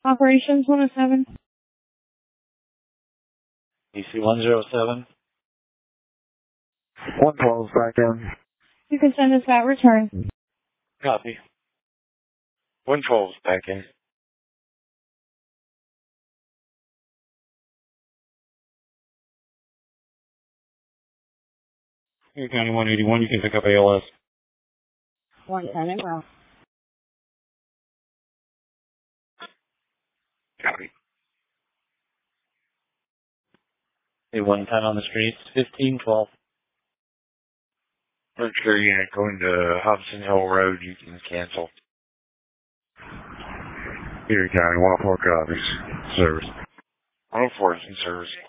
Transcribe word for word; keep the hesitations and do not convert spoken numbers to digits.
Operations one oh seven. D C one oh seven. one twelve back in. You can send us that return. Copy. one twelve back in. Here, County one eighty-one, you can pick up A L S. one ten and well. Copy. A one ten on the streets, fifteen twelve. Make sure you're not going to Hobson Hill Road, you can cancel. Erie County, one oh four copies. Service. one oh four is in service.